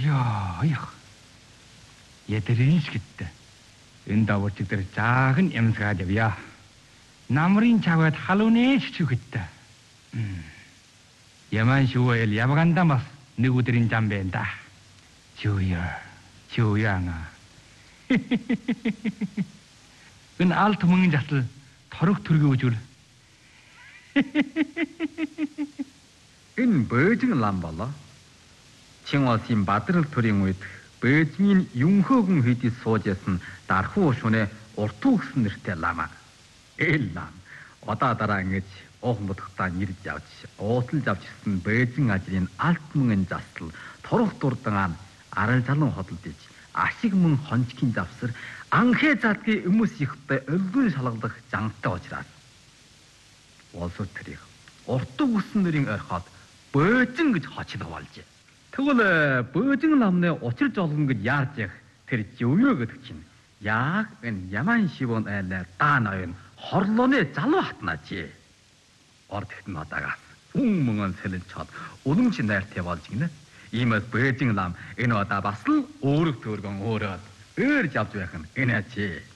Яа. Ядриншгтээ. Энэ давуучиг дээр жаахан ямсгаад явъя. Намрын чаваад халуунэж чүгтээ. Яман шүүэл явгандаа бас нэг өдрийн зам байна да. Чууяана. Энэ алт мөнгөн засал торог төргөө үжүүл. Энэ Бээжин лам болоо. Чингосын Бадрал төрийн үед Бээжингийн Юнхөөгөн хийдий сууж ясан дархуу шүнэ уртуу гэсэн нэртэй лам. Лам. Одоо дараа ингэж оохмодхтаа нэрж явж, ууталж авч ирсэн Бээжин ажрын алт мөнгөн засал торох дурдан арал залан хөдөлдөж ашиг мөн хончгийн завсар анхээ задгийн хүмүүс ихтэй өлгөн шалгалах жантай учраас улсууд тэрийг уртуу үсэн нэрийн орхиод Бөөжин гэж хочлох болжээ. Тэгвэл Бөөжин ламны учирж олгон гэж яарч явах тэр зөвөө гэдэг чинь яг энэ Яман шивэн айлаа даан оюун хорлооны залуу хатнаач. Ордогт нь одаагаас мөнгөн сэлэн чад уламж найртай болж гинэ. Иймээс Бөөжин лам энэ удаа бас л өөрөг төргөн өөрөөд өөрж авч байх нь энэ ачи.